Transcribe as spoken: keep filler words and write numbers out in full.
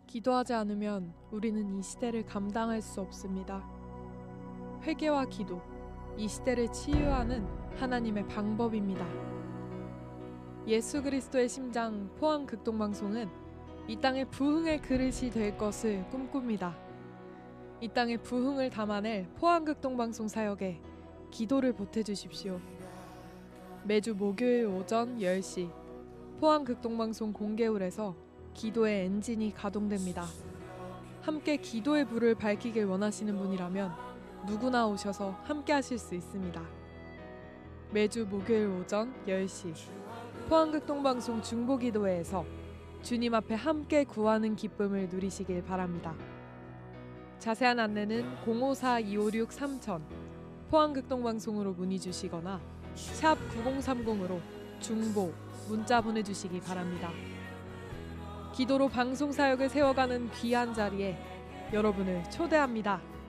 기도하지 않으면 우리는 이 시대를 감당할 수 없습니다. 회개와 기도, 이 시대를 치유하는 하나님의 방법입니다. 예수 그리스도의 심장 포항극동방송은 이 땅의 부흥의 그릇이 될 것을 꿈꿉니다. 이 땅의 부흥을 담아낼 포항극동방송 사역에 기도를 보태주십시오. 매주 목요일 오전 열 시 포항극동방송 공개홀에서 기도의 엔진이 가동됩니다. 함께 기도의 불을 밝히길 원하시는 분이라면 누구나 오셔서 함께 하실 수 있습니다. 매주 목요일 오전 열 시 포항극동방송 중보기도회에서 주님 앞에 함께 구하는 기쁨을 누리시길 바랍니다. 자세한 안내는 공오사 이오육 삼천 포항극동방송으로 문의 주시거나 샵 구공삼공으로 중보, 문자 보내주시기 바랍니다. 기도로 방송 사역을 세워가는 귀한 자리에 여러분을 초대합니다.